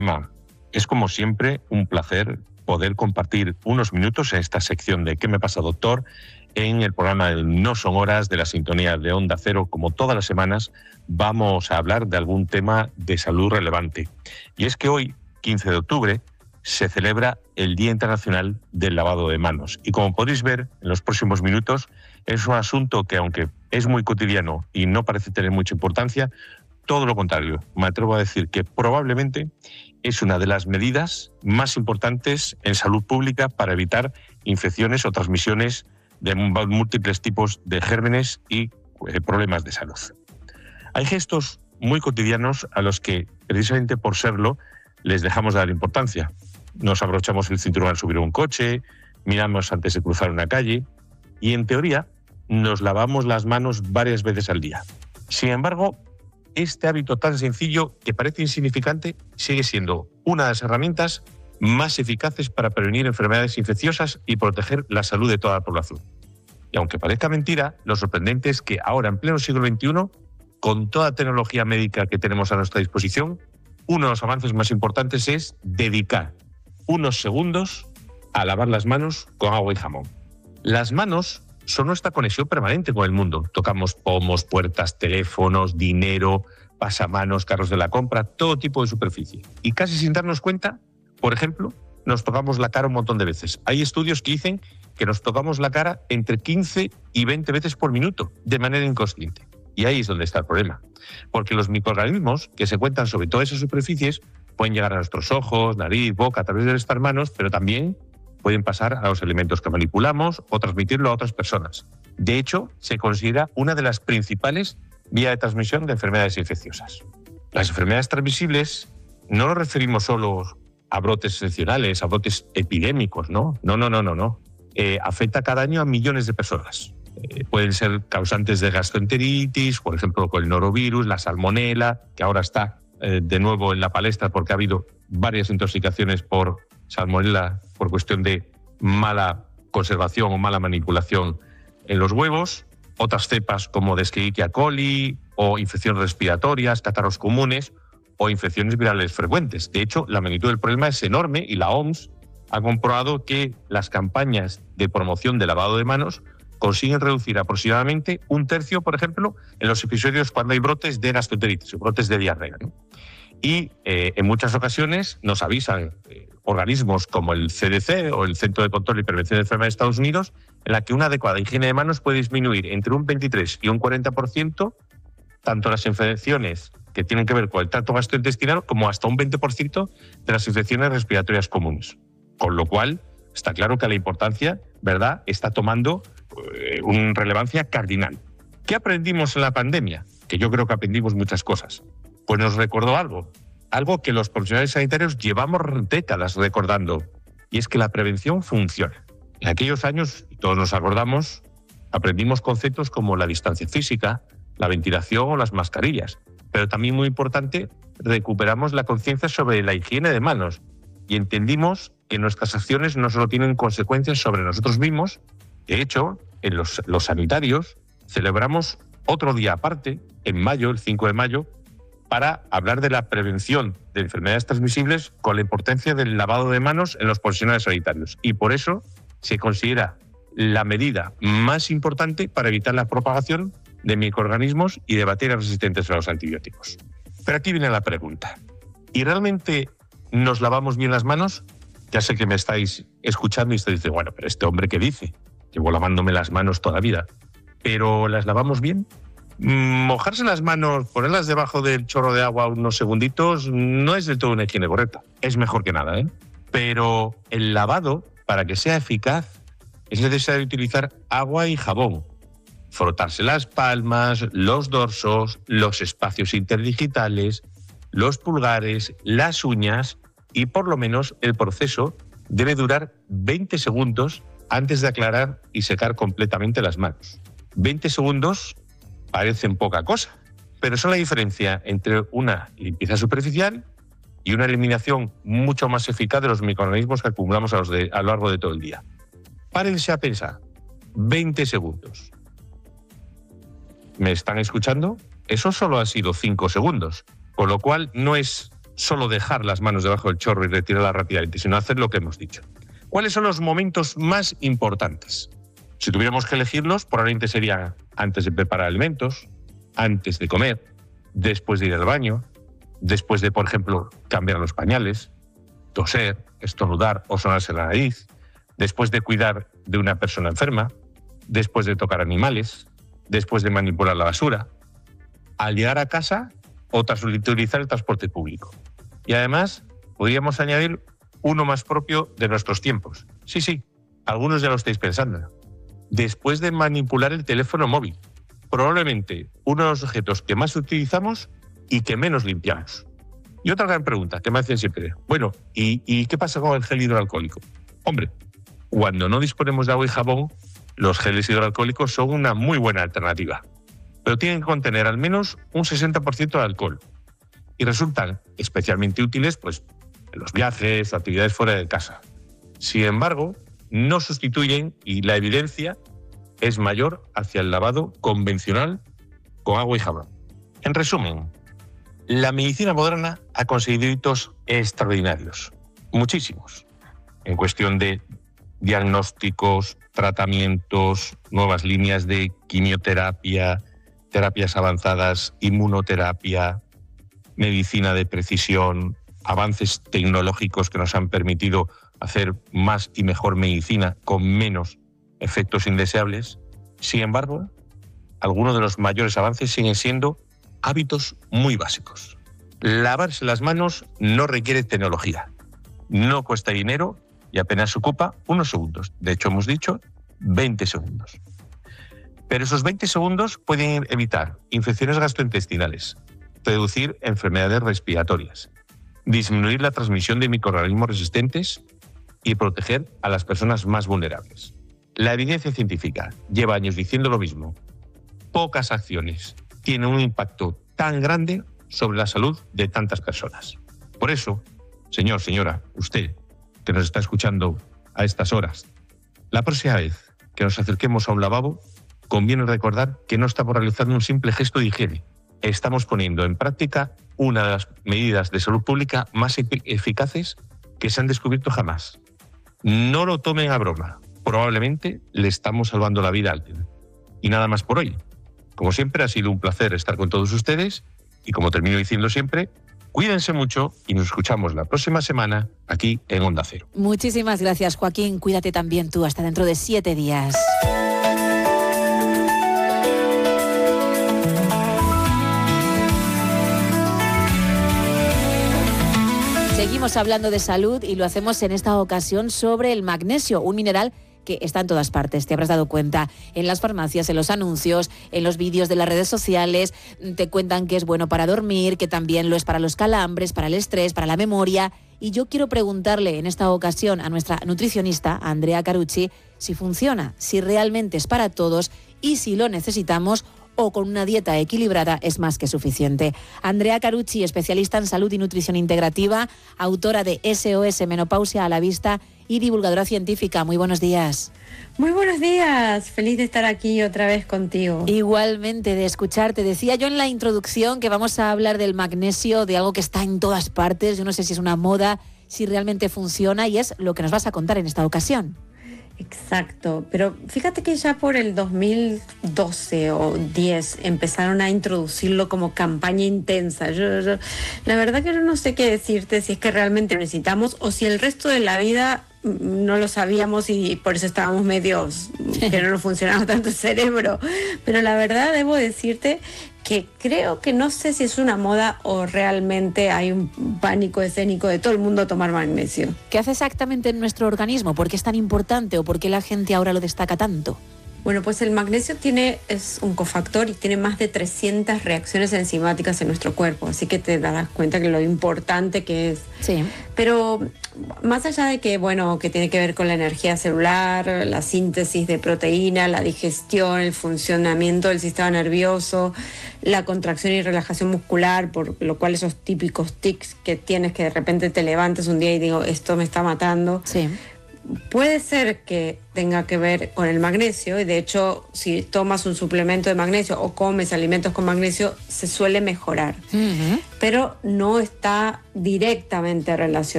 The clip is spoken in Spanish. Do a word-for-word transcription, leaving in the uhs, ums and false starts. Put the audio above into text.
Ma, es como siempre un placer poder compartir unos minutos en esta sección de ¿Qué me pasa, doctor?, en el programa del No Son Horas de la sintonía de Onda Cero. Como todas las semanas vamos a hablar de algún tema de salud relevante. Y es que hoy, quince de octubre, se celebra el Día Internacional del Lavado de Manos. Y como podéis ver en los próximos minutos, es un asunto que, aunque es muy cotidiano y no parece tener mucha importancia, todo lo contrario. Me atrevo a decir que probablemente es una de las medidas más importantes en salud pública para evitar infecciones o transmisiones de múltiples tipos de gérmenes y eh, problemas de salud. Hay gestos muy cotidianos a los que, precisamente por serlo, les dejamos de dar importancia. Nos abrochamos el cinturón al subir a un coche, miramos antes de cruzar una calle y, en teoría, nos lavamos las manos varias veces al día. Sin embargo, este hábito tan sencillo que parece insignificante sigue siendo una de las herramientas más eficaces para prevenir enfermedades infecciosas y proteger la salud de toda la población. Y aunque parezca mentira, lo sorprendente es que ahora, en pleno siglo veintiuno, con toda la tecnología médica que tenemos a nuestra disposición, uno de los avances más importantes es dedicar unos segundos a lavar las manos con agua y jabón. Las manos son nuestra conexión permanente con el mundo. Tocamos pomos, puertas, teléfonos, dinero, pasamanos, carros de la compra, todo tipo de superficie. Y casi sin darnos cuenta, por ejemplo, nos tocamos la cara un montón de veces. Hay estudios que dicen que nos tocamos la cara entre quince y veinte veces por minuto, de manera inconsciente. Y ahí es donde está el problema. Porque los microorganismos que se encuentran sobre todas esas superficies pueden llegar a nuestros ojos, nariz, boca, a través de nuestras manos, pero también pueden pasar a los alimentos que manipulamos o transmitirlo a otras personas. De hecho, se considera una de las principales vías de transmisión de enfermedades infecciosas. Las enfermedades transmisibles no nos referimos solo a brotes excepcionales, a brotes epidémicos, ¿no? No, no, no, no, no. Eh, afecta cada año a millones de personas. Eh, pueden ser causantes de gastroenteritis, por ejemplo, con el norovirus, la salmonela, que ahora está eh, de nuevo en la palestra porque ha habido varias intoxicaciones por salmonela por cuestión de mala conservación o mala manipulación en los huevos. Otras cepas como de Escherichia coli o infecciones respiratorias, catarros comunes o infecciones virales frecuentes. De hecho, la magnitud del problema es enorme y la O M S ha comprobado que las campañas de promoción de lavado de manos consiguen reducir aproximadamente un tercio, por ejemplo, en los episodios cuando hay brotes de gastroenteritis o brotes de diarrea, ¿no? Y eh, en muchas ocasiones nos avisan eh, organismos como el C D C o el Centro de Control y Prevención de Enfermedades de Estados Unidos, en la que una adecuada higiene de manos puede disminuir entre un veintitrés y un cuarenta por ciento tanto las infecciones que tienen que ver con el tracto gastrointestinal como hasta un veinte por ciento de las infecciones respiratorias comunes. Con lo cual, está claro que la importancia, ¿verdad?, está tomando eh, una relevancia cardinal. ¿Qué aprendimos en la pandemia? Que yo creo que aprendimos muchas cosas. Pues nos recordó algo, algo que los profesionales sanitarios llevamos décadas recordando, y es que la prevención funciona. En aquellos años, y todos nos acordamos, aprendimos conceptos como la distancia física, la ventilación o las mascarillas, pero también muy importante, recuperamos la conciencia sobre la higiene de manos y entendimos que nuestras acciones no solo tienen consecuencias sobre nosotros mismos. De hecho, en los, los sanitarios celebramos otro día aparte, en mayo, el cinco de mayo, para hablar de la prevención de enfermedades transmisibles con la importancia del lavado de manos en los profesionales sanitarios. Y por eso se considera la medida más importante para evitar la propagación de microorganismos y de bacterias resistentes a los antibióticos. Pero aquí viene la pregunta. ¿Y realmente nos lavamos bien las manos? Ya sé que me estáis escuchando y estáis diciendo, bueno, pero este hombre, ¿qué dice? Llevo lavándome las manos toda la vida. ¿Pero las lavamos bien? Mojarse las manos, ponerlas debajo del chorro de agua unos segunditos, no es del todo una higiene correcta. Es mejor que nada, ¿eh? Pero el lavado, para que sea eficaz, es necesario utilizar agua y jabón. Frotarse las palmas, los dorsos, los espacios interdigitales, los pulgares, las uñas, y por lo menos el proceso debe durar veinte segundos antes de aclarar y secar completamente las manos. veinte segundos parecen poca cosa, pero son la diferencia entre una limpieza superficial y una eliminación mucho más eficaz de los microorganismos que acumulamos a, los de, a lo largo de todo el día. Párense a pensar, veinte segundos. ¿Me están escuchando? Eso solo ha sido cinco segundos, con lo cual no es solo dejar las manos debajo del chorro y retirarlas rápidamente, sino hacer lo que hemos dicho. ¿Cuáles son los momentos más importantes? Si tuviéramos que elegirlos, probablemente serían antes de preparar alimentos, antes de comer, después de ir al baño, después de, por ejemplo, cambiar los pañales, toser, estornudar o sonarse la nariz, después de cuidar de una persona enferma, después de tocar animales, después de manipular la basura, al llegar a casa o tras utilizar el transporte público. Y además, podríamos añadir uno más propio de nuestros tiempos. Sí, sí, algunos ya lo estáis pensando. Después de manipular el teléfono móvil, probablemente uno de los objetos que más utilizamos y que menos limpiamos. Y otra gran pregunta que me hacen siempre, bueno, ¿y, y qué pasa con el gel hidroalcohólico? Hombre, cuando no disponemos de agua y jabón, los geles hidroalcohólicos son una muy buena alternativa, pero tienen que contener al menos un sesenta por ciento de alcohol y resultan especialmente útiles pues, en los viajes o actividades fuera de casa. Sin embargo, no sustituyen y la evidencia es mayor hacia el lavado convencional con agua y jabón. En resumen, la medicina moderna ha conseguido hitos extraordinarios, muchísimos, en cuestión de diagnósticos, tratamientos, nuevas líneas de quimioterapia, terapias avanzadas, inmunoterapia, medicina de precisión, avances tecnológicos que nos han permitido hacer más y mejor medicina con menos efectos indeseables. Sin embargo, algunos de los mayores avances siguen siendo hábitos muy básicos. Lavarse las manos no requiere tecnología, no cuesta dinero y apenas ocupa unos segundos. De hecho, hemos dicho veinte segundos. Pero esos veinte segundos pueden evitar infecciones gastrointestinales, reducir enfermedades respiratorias, disminuir la transmisión de microorganismos resistentes y proteger a las personas más vulnerables. La evidencia científica lleva años diciendo lo mismo. Pocas acciones tienen un impacto tan grande sobre la salud de tantas personas. Por eso, señor, señora, usted que nos está escuchando a estas horas, la próxima vez que nos acerquemos a un lavabo, conviene recordar que no estamos realizando un simple gesto de higiene. Estamos poniendo en práctica una de las medidas de salud pública más eficaces que se han descubierto jamás. No lo tomen a broma. Probablemente le estamos salvando la vida a alguien. Y nada más por hoy. Como siempre, ha sido un placer estar con todos ustedes y, como termino diciendo siempre, cuídense mucho y nos escuchamos la próxima semana aquí en Onda Cero. Muchísimas gracias, Joaquín. Cuídate también tú. Hasta dentro de siete días. Seguimos hablando de salud y lo hacemos en esta ocasión sobre el magnesio, un mineral que está en todas partes, te habrás dado cuenta, en las farmacias, en los anuncios, en los vídeos de las redes sociales, te cuentan que es bueno para dormir, que también lo es para los calambres, para el estrés, para la memoria. Y yo quiero preguntarle en esta ocasión a nuestra nutricionista, Andrea Carucci, si funciona, si realmente es para todos y si lo necesitamos o con una dieta equilibrada es más que suficiente. Andrea Carucci, especialista en salud y nutrición integrativa, autora de S O S Menopausia a la Vista y divulgadora científica. Muy buenos días. Muy buenos días, feliz de estar aquí otra vez contigo. Igualmente, de escucharte. Decía yo en la introducción que vamos a hablar del magnesio, de algo que está en todas partes. Yo no sé si es una moda, si realmente funciona, y es lo que nos vas a contar en esta ocasión. Exacto, pero fíjate que ya por el dos mil doce o diez empezaron a introducirlo como campaña intensa. Yo, yo, la verdad que yo no sé qué decirte si es que realmente lo necesitamos o si el resto de la vida no lo sabíamos y por eso estábamos medios que no nos funcionaba tanto el cerebro. Pero la verdad debo decirte que creo que no sé si es una moda o realmente hay un pánico escénico de todo el mundo a tomar magnesio. ¿Qué hace exactamente en nuestro organismo? ¿Por qué es tan importante o por qué la gente ahora lo destaca tanto? Bueno, pues el magnesio tiene, es un cofactor y tiene más de trescientas reacciones enzimáticas en nuestro cuerpo, así que te darás cuenta que lo importante que es. Sí. Pero más allá de que, bueno, que tiene que ver con la energía celular, la síntesis de proteína, la digestión, el funcionamiento del sistema nervioso, la contracción y relajación muscular, por lo cual esos típicos tics que tienes que de repente te levantas un día y digo, esto me está matando. Sí. puede ser que tenga que ver con el magnesio, y de hecho si tomas un suplemento de magnesio o comes alimentos con magnesio se suele mejorar, uh-huh. pero no está directamente relacionado.